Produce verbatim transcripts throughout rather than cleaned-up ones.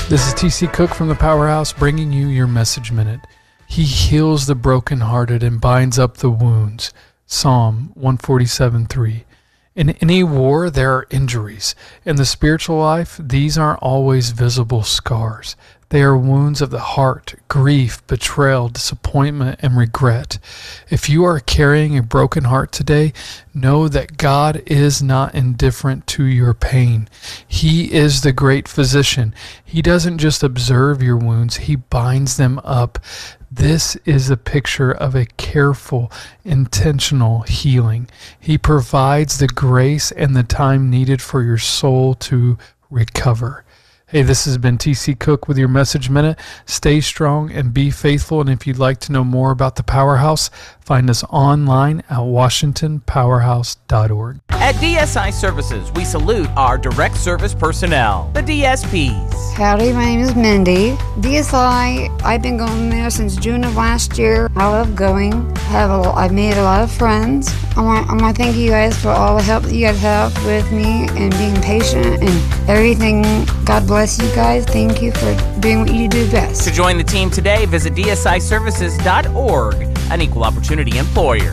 This is T C Cook from the Powerhouse bringing you your Message Minute. He heals the brokenhearted and binds up the wounds. Psalm one forty-seven three. In any war, there are injuries. In the spiritual life, these aren't always visible scars. They are wounds of the heart, grief, betrayal, disappointment, and regret. If you are carrying a broken heart today, know that God is not indifferent to your pain. He is the great physician. He doesn't just observe your wounds, He binds them up. This is a picture of a careful, intentional healing. He provides the grace and the time needed for your soul to recover. Hey, this has been T C Cook with your Message Minute. Stay strong and be faithful. And if you'd like to know more about the Powerhouse, find us online at washington powerhouse dot org. At D S I Services, we salute our direct service personnel, the D S Ps. Howdy, my name is Mindy. D S I, I've been going there since June of last year. I love going. Have a, I've made a lot of friends. I want, I want to thank you guys for all the help that you guys have with me and being patient and everything. God bless you guys. Thank you for doing what you do best. To join the team today, visit d s i services dot org, an equal opportunity employer.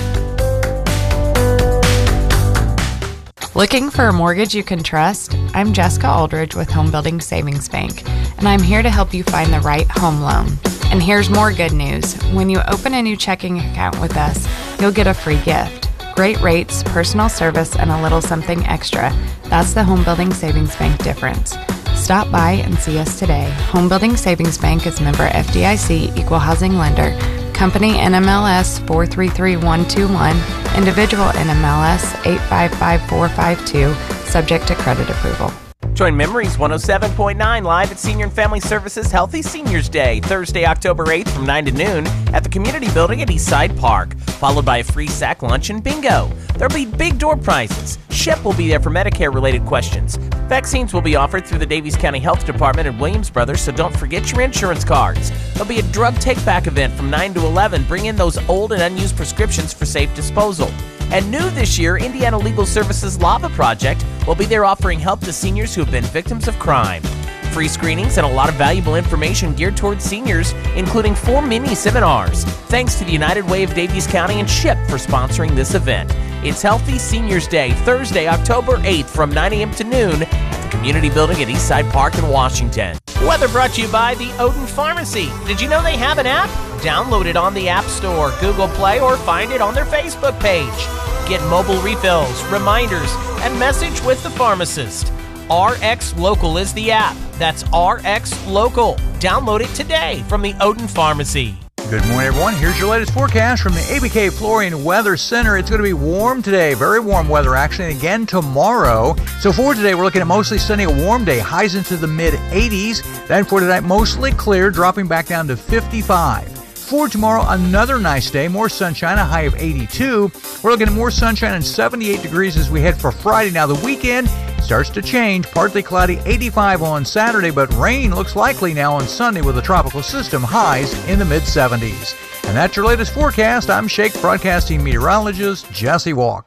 Looking for a mortgage you can trust? I'm Jessica Aldridge with Home Building Savings Bank, and I'm here to help you find the right home loan. And here's more good news. When you open a new checking account with us, you'll get a free gift. Great rates, personal service, and a little something extra. That's the Home Building Savings Bank difference. Stop by and see us today. Home Building Savings Bank is member F D I C, equal housing lender. Company N M L S four three three one two one, individual N M L S eight five five four five two, subject to credit approval. Join Memories one oh seven point nine live at Senior and Family Services Healthy Seniors Day, Thursday, October eighth from nine to noon at the Community Building at Eastside Park, followed by a free sack lunch and bingo. There'll be big door prizes. SHIP will be there for Medicare-related questions. Vaccines will be offered through the Davies County Health Department and Williams Brothers, so don't forget your insurance cards. There'll be a drug take-back event from nine to eleven. Bring in those old and unused prescriptions for safe disposal. And new this year, Indiana Legal Services Lava Project will be there offering help to seniors who have been victims of crime. Free screenings and a lot of valuable information geared towards seniors, including four mini seminars. Thanks to the United Way of Davies County and SHIP for sponsoring this event. It's Healthy Seniors Day, Thursday, October eighth from nine a.m. to noon at the Community Building at Eastside Park in Washington. Weather brought to you by the Odin Pharmacy. Did you know they have an app? Download it on the App Store, Google Play, or find it on their Facebook page. Get mobile refills, reminders, and message with the pharmacist. R X Local is the app. That's R X Local. Download it today from the Odin Pharmacy. Good morning, everyone. Here's your latest forecast from the A B K Flooring Weather Center. It's going to be warm today, very warm weather actually, and again tomorrow. So for today, we're looking at mostly sunny, a warm day, highs into the mid eighties. Then for tonight, mostly clear, dropping back down to fifty-five. For tomorrow, another nice day, more sunshine, a high of eighty-two. We're looking at more sunshine and seventy-eight degrees as we head for Friday. Now the weekend starts to change, partly cloudy, eighty-five on Saturday, but rain looks likely now on Sunday with a tropical system, highs in the mid seventies. And that's your latest forecast. I'm Shake Broadcasting meteorologist Jesse Walk.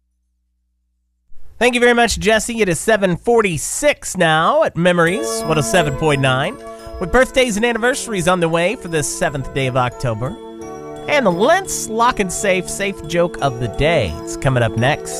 Thank you very much, Jesse. It is seven forty-six now at Memories one oh seven point nine. With birthdays and anniversaries on the way for this seventh day of October. And the Lentz Lock and Safe Safe Joke of the Day is coming up next.